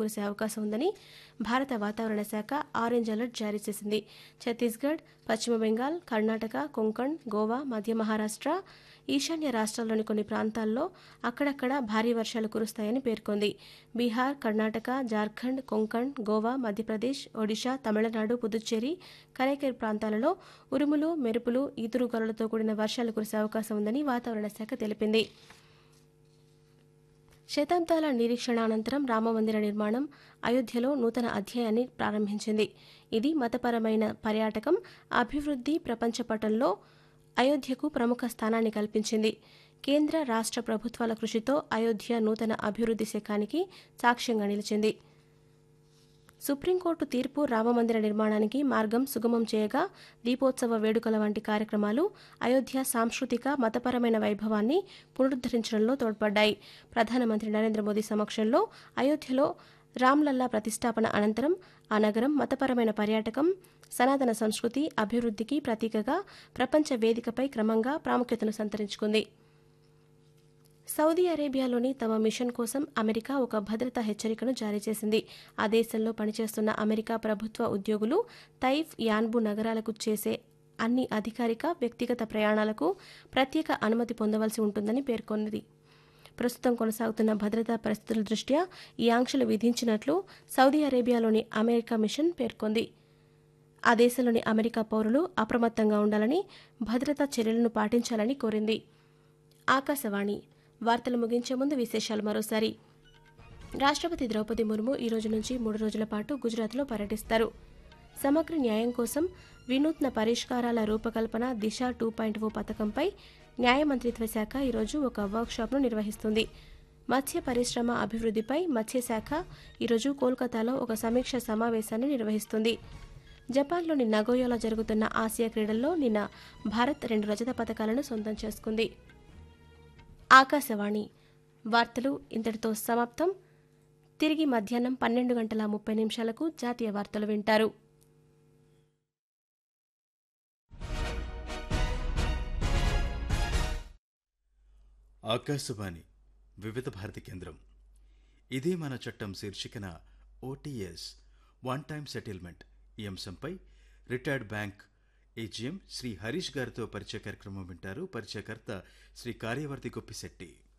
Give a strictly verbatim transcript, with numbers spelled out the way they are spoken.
కురిసే అవకాశం ఉందని భారత వాతావరణ శాఖ ఆరెంజ్ అలర్ట్ జారీ చేసింది. ఛత్తీస్గఢ్, పశ్చిమ బెంగాల్, కర్ణాటక, కొంకణ్, గోవా, మధ్య మహారాష్ట్ర, ఈశాన్య రాష్ట్రాల్లోని కొన్ని ప్రాంతాల్లో అక్కడక్కడ భారీ వర్షాలు కురుస్తాయని పేర్కొంది. బీహార్, కర్ణాటక, జార్ఖండ్, కొంకణ్, గోవా, మధ్యప్రదేశ్, ఒడిషా, తమిళనాడు, పుదుచ్చేరి, కరైకేర్ ప్రాంతాలలో ఉరుములు, మెరుపులు, ఈదురుగాలులతో కూడిన వర్షాలు కురిసే అవకాశం ఉందని వాతావరణ శాఖ తెలిపింది. శతాబ్దాల నిరీక్షణ అనంతరం రామమందిర నిర్మాణం అయోధ్యలో నూతన అధ్యాయాన్ని ప్రారంభించింది. ఇది మతపరమైన పర్యాటకం, అభివృద్ధి ప్రపంచ పటంలో అయోధ్యకు ప్రముఖ స్థానాన్ని కల్పించింది. కేంద్ర రాష్ట్ర ప్రభుత్వాల కృషితో అయోధ్య నూతన అభివృద్ధి శకానికి సాక్ష్యంగా నిలిచింది. సుప్రీంకోర్టు తీర్పు రామమందిర నిర్మాణానికి మార్గం సుగమం చేయగా దీపోత్సవ వేడుకల వంటి కార్యక్రమాలు అయోధ్య సాంస్కృతిక, మతపరమైన వైభవాన్ని పునరుద్ధరించడంలో తోడ్పడ్డాయి. ప్రధానమంత్రి నరేంద్ర మోదీ సమక్షంలో అయోధ్యలో రామ్లల్లా ప్రతిష్టాపన అనంతరం ఆ నగరం మతపరమైన పర్యాటకం, సనాతన సంస్కృతి అభివృద్ధికి ప్రతీకగా ప్రపంచ వేదికపై క్రమంగా ప్రాముఖ్యతను సంతరించుకుంది. సౌదీ అరేబియాలోని తమ మిషన్ కోసం అమెరికా ఒక భద్రతా హెచ్చరికను జారీ చేసింది. ఆ దేశంలో పనిచేస్తున్న అమెరికా ప్రభుత్వ ఉద్యోగులు తైఫ్, యాన్బు నగరాలకు చేసే అన్ని అధికారిక, వ్యక్తిగత ప్రయాణాలకు ప్రత్యేక అనుమతి పొందవలసి ఉంటుందని పేర్కొన్నది. ప్రస్తుతం కొనసాగుతున్న భద్రతా పరిస్థితుల దృష్ట్యా ఈ ఆంక్షలు విధించినట్లు సౌదీ అరేబియాలోని అమెరికా మిషన్ పేర్కొంది. ఆ దేశంలోని అమెరికా పౌరులు అప్రమత్తంగా ఉండాలని, భద్రతా చర్యలను పాటించాలని కోరింది. ఆకాశవాణి వార్తలు ముగించే ముందు విశేషాలు మరోసారి. రాష్ట్రపతి ద్రౌపది ముర్ము ఈ రోజు నుంచి మూడు రోజుల పాటు గుజరాత్లో పర్యటిస్తారు. సమగ్ర న్యాయం కోసం వినూత్న పరిష్కారాల రూపకల్పన దిశ టూ పాయింట్ ఓ పథకంపై న్యాయ మంత్రిత్వ శాఖ ఈరోజు ఒక వర్క్షాప్ను నిర్వహిస్తుంది. మత్స్య పరిశ్రమ అభివృద్ధిపై మత్స్యశాఖ ఈరోజు కోల్కతాలో ఒక సమీక్ష సమావేశాన్ని నిర్వహిస్తుంది. జపాన్లోని నగోయోలో జరుగుతున్న ఆసియా క్రీడల్లో నిన్న భారత్ రెండు రజత పథకాలను సొంతం చేసుకుంది. ఆకాశవాణి వార్తలు ఇంతటితో సమాప్తం. తిరిగి మధ్యాహ్నం పన్నెండు గంటల ముప్పై నిమిషాలకు జాతీయ వార్తలు వింటారు. ఆకాశవాణి వివిధ భారతి కేంద్రం. ఇదే మన చట్టం శీర్షికన ఓటీఎస్ వన్ టైమ్ సెటిల్మెంట్ ఈ అంశంపై retired bank AGM Shri Harish గారితో పరిచయ కార్యక్రమం వింటారు. పరిచయకర్త శ్రీ కార్యవర్తి గొప్పిశెట్టి.